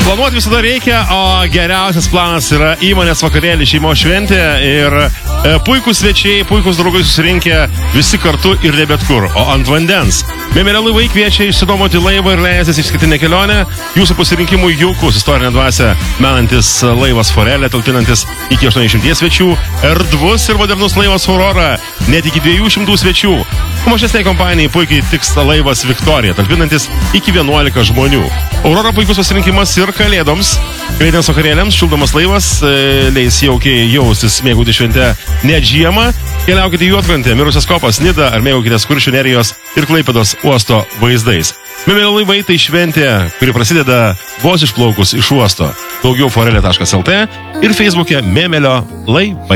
Planuoti visada reikia, o geriausias planas yra įmonės vakarėlį, šeimos šventė ir puikūs svečiai, puikūs draugai susirinkę visi kartu ir ne bet kur, o ant vandens. Memelio laivai kviečia išsinuomoti laivą ir leistis išskirtinę kelionę. Jūsų pasirinkimui jaukus istorinę dvasią menantis laivas Forelė, talpinantis iki 80 svečių, erdvus ir modernus laivas Aurora, net iki 200 svečių. Mažesnei kompanijai puikiai tiks laivas Victoria, talpinantis iki 11 žmonių. Aurora puikus pasirinkimas ir kalėdoms. Kalėdiems vakarėliams šildomas laivas leis jaukiai jaustis, mėgauti šventę net žiemą. Keliaukite į Juodkrantę, Mirusios Kopas, Nidą ar mėgaukitės Kuršių nerijos ir Klaipėdos uosto vaizdais. Memelio laivai tai šventė, kuri prasideda vos išplaukus iš uosto. Daugiau forelė.lt ir Facebook'e Memelio laivai.